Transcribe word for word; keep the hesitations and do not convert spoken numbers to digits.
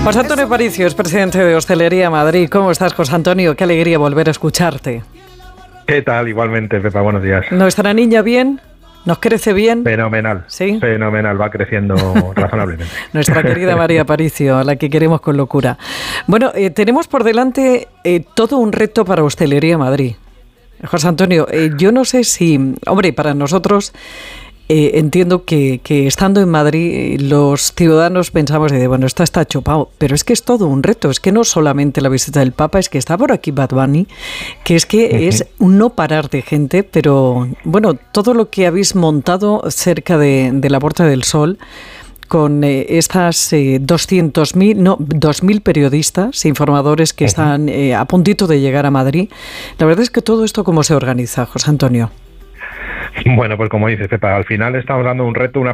José Antonio Aparicio es presidente de Hostelería Madrid. ¿Cómo estás, José Antonio? Qué alegría volver a escucharte. ¿Qué tal? Igualmente, Pepa, buenos días. ¿Nuestra niña bien? ¿Nos crece bien? Fenomenal, ¿Sí? Fenomenal, va creciendo razonablemente. Nuestra querida María Aparicio, a la que queremos con locura. Bueno, eh, tenemos por delante eh, todo un reto para Hostelería Madrid. José Antonio, eh, yo no sé si, hombre, para nosotros eh, entiendo que, que estando en Madrid los ciudadanos pensamos de, bueno, esto está chupado, pero es que es todo un reto, es que no solamente la visita del Papa, es que está por aquí Bad Bunny, que es que uh-huh. es un no parar de gente, pero bueno, todo lo que habéis montado cerca de, de la Puerta del Sol, con eh, estas eh, doscientos mil, no, dos mil periodistas, informadores que uh-huh. están eh, a puntito de llegar a Madrid. La verdad es que todo esto, ¿cómo se organiza, José Antonio? Bueno, pues como dices, Pepa, al final estamos dando un reto, una